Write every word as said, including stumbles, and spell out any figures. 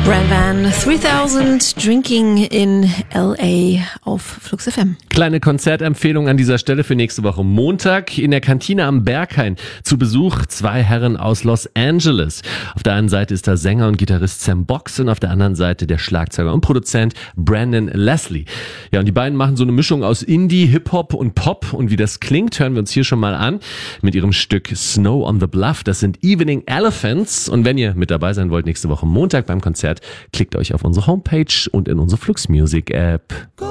Brand Van dreitausend Drinking in L A auf Flux F M. Kleine Konzertempfehlung an dieser Stelle für nächste Woche Montag. In der Kantine am Berghain zu Besuch zwei Herren aus Los Angeles. Auf der einen Seite ist der Sänger und Gitarrist Sam Box und auf der anderen Seite der Schlagzeuger und Produzent Brandon Leslie. Ja, und die beiden machen so eine Mischung aus Indie, Hip-Hop und Pop. Und wie das klingt, hören wir uns hier schon mal an mit ihrem Stück Snow on the Bluff. Das sind Evening Elephants. Und wenn ihr mit dabei sein wollt nächste Woche Montag beim Konzert, klickt euch auf unsere Homepage und in unsere Flux Music App.